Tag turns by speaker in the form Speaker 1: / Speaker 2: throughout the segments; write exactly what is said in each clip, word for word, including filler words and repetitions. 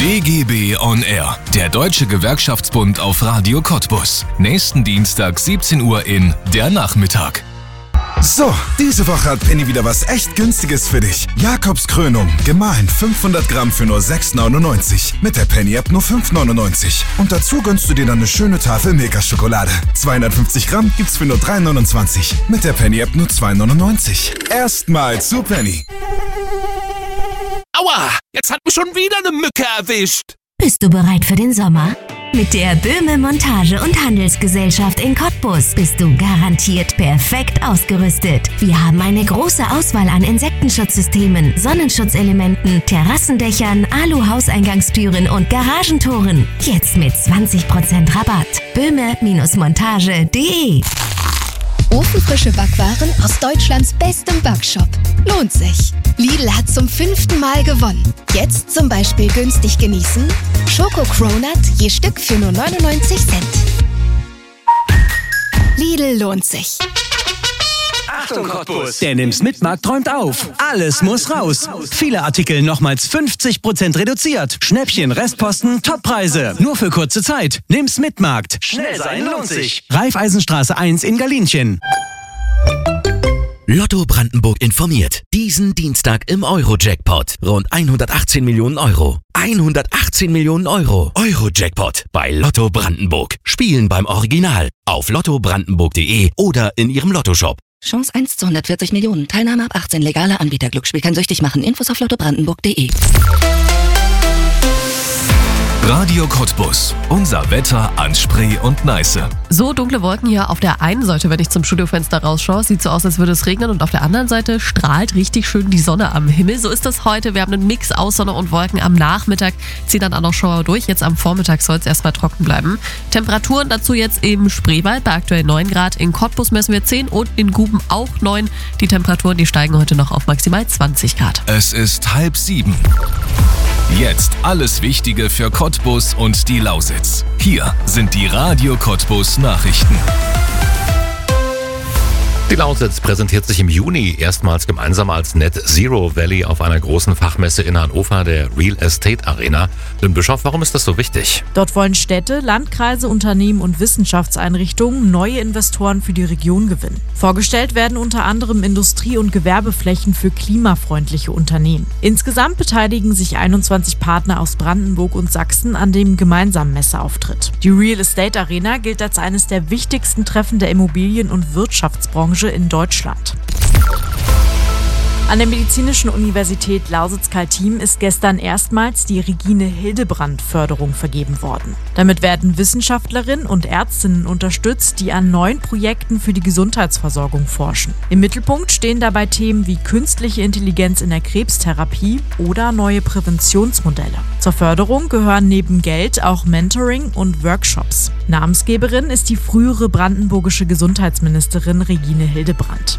Speaker 1: D G B on Air, der Deutsche Gewerkschaftsbund auf Radio Cottbus. Nächsten Dienstag siebzehn Uhr in Der Nachmittag.
Speaker 2: So, diese Woche hat Penny wieder was echt Günstiges für dich. Jakobs Krönung, gemahlen fünfhundert Gramm für nur sechs neunundneunzig. Mit der Penny-App nur fünf neunundneunzig. Und dazu gönnst du dir dann eine schöne Tafel Milka-Schokolade. zweihundertfünfzig Gramm gibt's für nur drei neunundzwanzig. Mit der Penny-App nur zwei neunundneunzig. Erstmal zu Penny.
Speaker 3: Aua, jetzt hat mich schon wieder eine Mücke erwischt.
Speaker 4: Bist du bereit für den Sommer? Mit der Böhme Montage- und Handelsgesellschaft in Cottbus bist du garantiert perfekt ausgerüstet. Wir haben eine große Auswahl an Insektenschutzsystemen, Sonnenschutzelementen, Terrassendächern, Alu-Hauseingangstüren und Garagentoren. Jetzt mit zwanzig Prozent Rabatt. böhme Montage punkt de.
Speaker 5: Ofenfrische Backwaren aus Deutschlands bestem Backshop. Lohnt sich. Lidl hat zum fünften Mal gewonnen. Jetzt zum Beispiel günstig genießen: Schoko Cronut je Stück für nur neunundneunzig Cent. Lidl lohnt sich.
Speaker 6: Achtung Cottbus! Der Nimm's-Mit-Markt träumt auf. Alles muss raus. Viele Artikel nochmals fünfzig Prozent reduziert. Schnäppchen, Restposten, Toppreise. Nur für kurze Zeit. Nimm's-Mit-Markt. Schnell sein lohnt sich. Raiffeisenstraße eins in Galinchen.
Speaker 7: Lotto Brandenburg informiert. Diesen Dienstag im Euro-Jackpot. Rund hundertachtzehn Millionen Euro. hundertachtzehn Millionen Euro. Euro-Jackpot bei Lotto Brandenburg. Spielen beim Original. Auf lotto brandenburg punkt de oder in Ihrem Lottoshop.
Speaker 8: Chance eins zu hundertvierzig Millionen. Teilnahme ab achtzehn. Legaler Anbieter. Glücksspiel kann süchtig machen. Infos auf lotto brandenburg punkt de.
Speaker 1: Radio Cottbus. Unser Wetter an Spree und Neiße.
Speaker 9: So dunkle Wolken hier auf der einen Seite, wenn ich zum Studiofenster rausschaue. Sieht so aus, als würde es regnen, und auf der anderen Seite strahlt richtig schön die Sonne am Himmel. So ist das heute. Wir haben einen Mix aus Sonne und Wolken. Am Nachmittag ziehen dann auch noch Schauer durch. Jetzt am Vormittag soll es erstmal trocken bleiben. Temperaturen dazu jetzt im Spreewald bei aktuell neun Grad. In Cottbus messen wir zehn und in Guben auch neun. Die Temperaturen, die steigen heute noch auf maximal zwanzig Grad.
Speaker 1: Es ist halb sieben. Jetzt alles Wichtige für Cottbus und die Lausitz. Hier sind die Radio Cottbus Nachrichten.
Speaker 10: Die Lausitz präsentiert sich im Juni erstmals gemeinsam als Net Zero Valley auf einer großen Fachmesse in Hannover, der Real Estate Arena. Lynn Bischoff, warum ist das so wichtig?
Speaker 11: Dort wollen Städte, Landkreise, Unternehmen und Wissenschaftseinrichtungen neue Investoren für die Region gewinnen. Vorgestellt werden unter anderem Industrie- und Gewerbeflächen für klimafreundliche Unternehmen. Insgesamt beteiligen sich einundzwanzig Partner aus Brandenburg und Sachsen an dem gemeinsamen Messeauftritt. Die Real Estate Arena gilt als eines der wichtigsten Treffen der Immobilien- und Wirtschaftsbranche in Deutschland. An der Medizinischen Universität Lausitz-Kaltim ist gestern erstmals die Regine-Hildebrandt-Förderung vergeben worden. Damit werden Wissenschaftlerinnen und Ärztinnen unterstützt, die an neuen Projekten für die Gesundheitsversorgung forschen. Im Mittelpunkt stehen dabei Themen wie künstliche Intelligenz in der Krebstherapie oder neue Präventionsmodelle. Zur Förderung gehören neben Geld auch Mentoring und Workshops. Namensgeberin ist die frühere brandenburgische Gesundheitsministerin Regine Hildebrandt.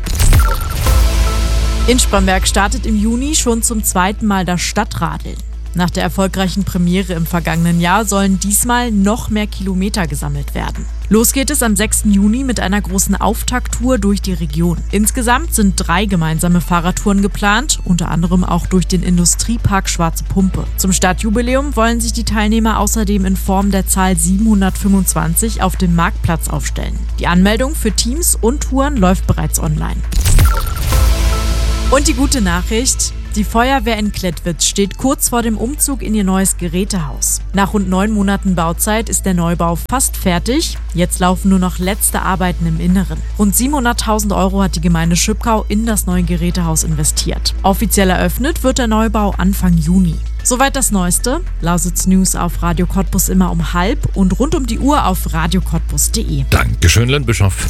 Speaker 11: In Spremberg startet im Juni schon zum zweiten Mal das Stadtradeln. Nach der erfolgreichen Premiere im vergangenen Jahr sollen diesmal noch mehr Kilometer gesammelt werden. Los geht es am sechsten Juni mit einer großen Auftakttour durch die Region. Insgesamt sind drei gemeinsame Fahrradtouren geplant, unter anderem auch durch den Industriepark Schwarze Pumpe. Zum Stadtjubiläum wollen sich die Teilnehmer außerdem in Form der Zahl siebenhundertfünfundzwanzig auf dem Marktplatz aufstellen. Die Anmeldung für Teams und Touren läuft bereits online. Und die gute Nachricht: Die Feuerwehr in Klettwitz steht kurz vor dem Umzug in ihr neues Gerätehaus. Nach rund neun Monaten Bauzeit ist der Neubau fast fertig. Jetzt laufen nur noch letzte Arbeiten im Inneren. Rund siebenhunderttausend Euro hat die Gemeinde Schüppkau in das neue Gerätehaus investiert. Offiziell eröffnet wird der Neubau Anfang Juni. Soweit das Neueste. Lausitz News auf Radio Cottbus immer um halb und rund um die Uhr auf radio cottbus punkt de.
Speaker 10: Dankeschön, Lynn Bischoff.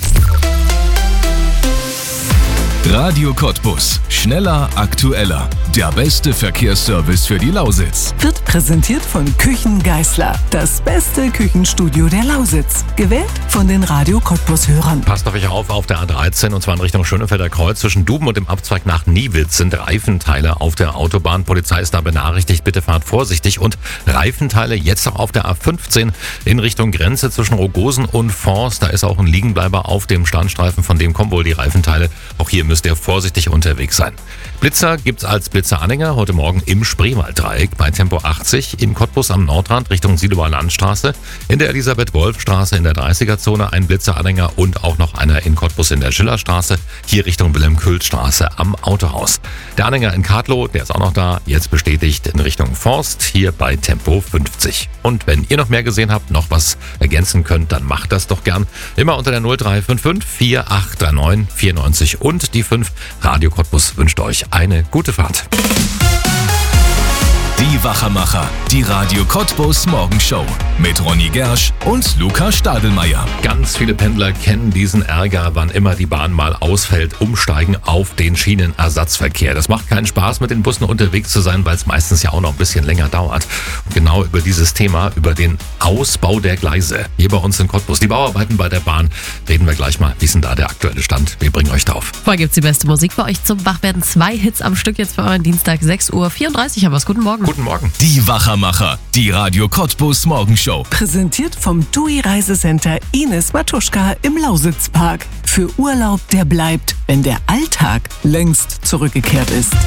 Speaker 1: Radio Cottbus. Schneller, aktueller. Der beste Verkehrsservice für die Lausitz.
Speaker 12: Wird präsentiert von Küchen Geißler. Das beste Küchenstudio der Lausitz. Gewählt von den Radio Cottbus-Hörern.
Speaker 10: Passt auf euch auf, auf der A dreizehn, und zwar in Richtung Schönefelder Kreuz. Zwischen Duben und dem Abzweig nach Niewitz sind Reifenteile auf der Autobahn. Polizei ist da benachrichtigt. Bitte fahrt vorsichtig. Und Reifenteile jetzt auch auf der A fünfzehn in Richtung Grenze zwischen Rogosen und Forst. Da ist auch ein Liegenbleiber auf dem Standstreifen, von dem kommen wohl die Reifenteile. Auch hier müssen müsst ihr vorsichtig unterwegs sein. Blitzer gibt's als Blitzeranhänger heute Morgen im Spreewalddreieck bei Tempo achtzig, in Cottbus am Nordrand Richtung Siloer Landstraße, in der Elisabeth-Wolf-Straße in der dreißiger-Zone ein Blitzeranhänger und auch noch einer in Cottbus in der Schillerstraße, hier Richtung Wilhelm-Köhl-Straße am Autohaus. Der Anhänger in Kadlow, der ist auch noch da, jetzt bestätigt in Richtung Forst, hier bei Tempo fünfzig. Und wenn ihr noch mehr gesehen habt, noch was ergänzen könnt, dann macht das doch gern. Immer unter der null drei fünf fünf vier acht drei neun vier neun und die fünf. Radio Cottbus wünscht euch eine gute Fahrt.
Speaker 1: Die Wachermacher, die Radio Cottbus Morgenshow mit Ronny Gersch und Luca Stadelmeier.
Speaker 10: Ganz viele Pendler kennen diesen Ärger, wann immer die Bahn mal ausfällt, umsteigen auf den Schienenersatzverkehr. Das macht keinen Spaß, mit den Bussen unterwegs zu sein, weil es meistens ja auch noch ein bisschen länger dauert. Und genau über dieses Thema, über den Ausbau der Gleise hier bei uns in Cottbus, die Bauarbeiten bei der Bahn, reden wir gleich mal. Wie ist denn da der aktuelle Stand? Wir bringen euch drauf.
Speaker 9: Vorher gibt's die beste Musik für euch zum Wachwerden. Zwei Hits am Stück jetzt für euren Dienstag, sechs Uhr vierunddreißig haben wir's. Guten Morgen.
Speaker 10: Guten Morgen.
Speaker 1: Die Wachermacher, die Radio Cottbus Morgenshow.
Speaker 12: Präsentiert vom T U I Reisecenter Ines Matuschka im Lausitzpark. Für Urlaub, der bleibt, wenn der Alltag längst zurückgekehrt ist.